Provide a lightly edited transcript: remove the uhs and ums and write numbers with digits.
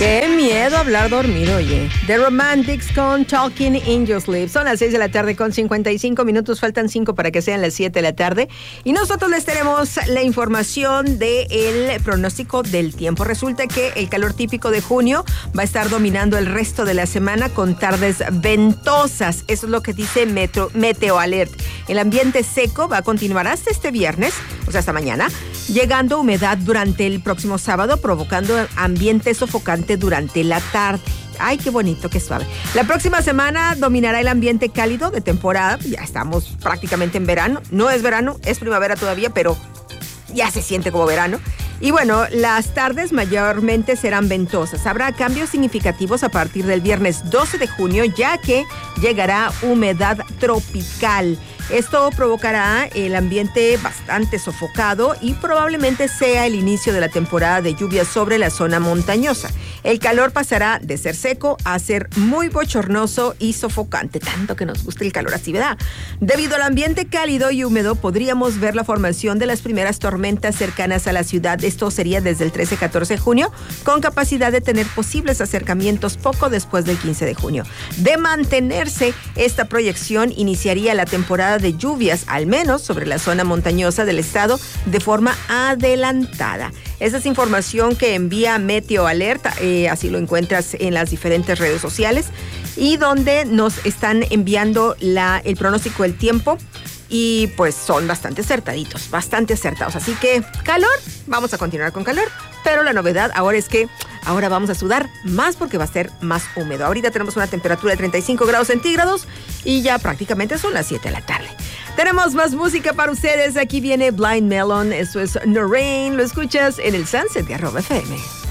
Qué miedo hablar dormido, oye. The Romantics con Talking in Your Sleep. Son las 6 de la tarde con 55 minutos. Faltan 5 para que sean las 7 de la tarde. Y nosotros les tenemos la información del pronóstico del tiempo. Resulta que el calor típico de junio va a estar dominando el resto de la semana con tardes ventosas. Eso es lo que dice Meteo Alert. El ambiente seco va a continuar hasta este viernes, o sea, hasta mañana, llegando humedad durante el próximo sábado, provocando ambiente sofocante durante la tarde. Ay, qué bonito, qué suave. La próxima semana dominará el ambiente cálido de temporada. Ya estamos prácticamente en verano. No es verano, es primavera todavía, pero ya se siente como verano. Y bueno, las tardes mayormente serán ventosas. Habrá cambios significativos a partir del viernes 12 de junio, ya que llegará humedad tropical. Esto provocará el ambiente bastante sofocado y probablemente sea el inicio de la temporada de lluvias sobre la zona montañosa. El calor pasará de ser seco a ser muy bochornoso y sofocante, tanto que nos gusta el calor así, ¿verdad? Debido al ambiente cálido y húmedo, podríamos ver la formación de las primeras tormentas cercanas a la ciudad. Esto sería desde el 13-14 de junio, con capacidad de tener posibles acercamientos poco después del 15 de junio. De mantenerse esta proyección, iniciaría la temporada de lluvias, al menos sobre la zona montañosa del estado, de forma adelantada. Esa es información que envía Meteo Alert, así lo encuentras en las diferentes redes sociales, y donde nos están enviando el pronóstico del tiempo. Y pues son bastante acertaditos, bastante acertados. Así que calor, vamos a continuar con calor. Pero la novedad ahora es que ahora vamos a sudar más porque va a ser más húmedo. Ahorita tenemos una temperatura de 35 grados centígrados y ya prácticamente son las 7 de la tarde. Tenemos más música para ustedes. Aquí viene Blind Melon. Eso es No Rain. Lo escuchas en el Sunset de @FM.